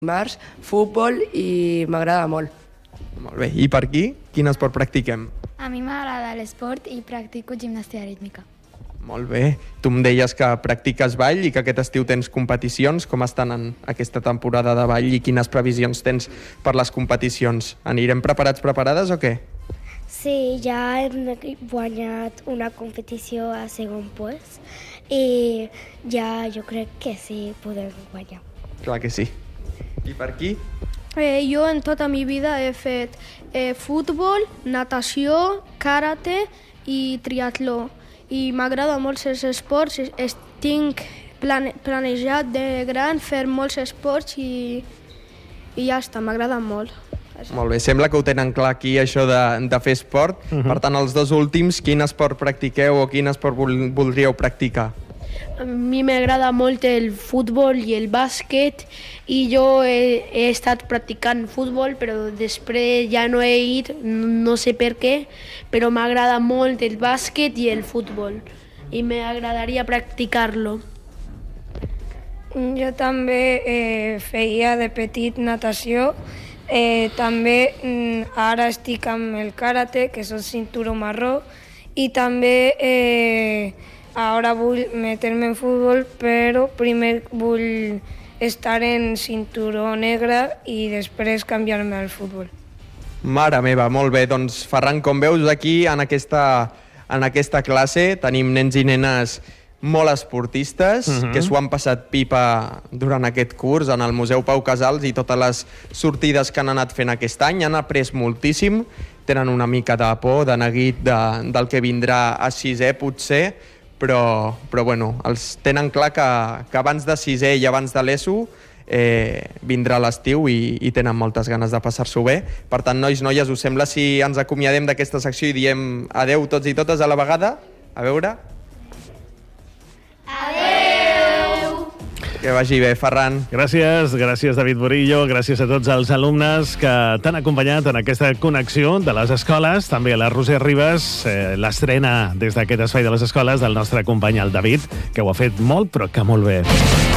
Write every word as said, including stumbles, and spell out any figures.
Dimarts, futbol i m'agrada molt. Molt bé. I per aquí, quin esport practiquem? A mi m'agrada l'esport i practico gimnàstica rítmica. Molt bé. Tu em deies que practiques ball i que aquest estiu tens competicions. Com estan en aquesta temporada de ball i quines previsions tens per les competicions? Anirem preparats, preparades o què? Sí, ja hem guanyat una competició a segon post i ja jo crec que sí podem guanyar. Clar que sí. I per aquí? Eh, jo en tota mi vida he fet eh, futbol, natació, karate i triatló. I m'agrada molts els esports. Es, tinc plane, planejat de gran fer molts esports i, i ja està, m'agrada molt. Molt bé, sembla que ho tenen clar aquí, això de, de fer esport. Uh-huh. Per tant, els dos últims, quin esport practiqueu o quin esport vol, voldríeu practicar? A mi m'agrada molt el futbol i el bàsquet i jo he, he estat practicant futbol però després ja no he ido, no sé per què, però m'agrada molt el bàsquet i el futbol i m'agradaria practicar-lo. Jo també eh, feia de petit natació, eh, també mm, ara estic amb el karate, que és el cinturó marró, i també eh, ara vull meter-me en futbol, però primer vull estar en cinturó negre i després canviar-me al futbol. Mare meva, molt bé. Doncs, Ferran, com veus aquí, en aquesta, en aquesta classe tenim nens i nenes molt esportistes, uh-huh. que s'ho han passat pipa durant aquest curs en el Museu Pau Casals i totes les sortides que han anat fent aquest any. Han après moltíssim, tenen una mica de por, de neguit de, del que vindrà a sisè, potser, però, però bueno, els tenen clar que, que abans de sisè i abans de l'ESO eh, vindrà l'estiu i, i tenen moltes ganes de passar-s'ho bé. Per tant, nois, noies, us sembla si ens acomiadem d'aquesta secció i diem adeu tots i totes a la vegada? A veure... Adeu! Que vagi bé, Ferran. Gràcies, gràcies David Borillo, gràcies a tots els alumnes que t'han acompanyat en aquesta connexió de les escoles, també a la Roser Ribas, eh, l'estrena des d'aquest espai de les escoles del nostre company el David, que ho ha fet molt, però que molt bé.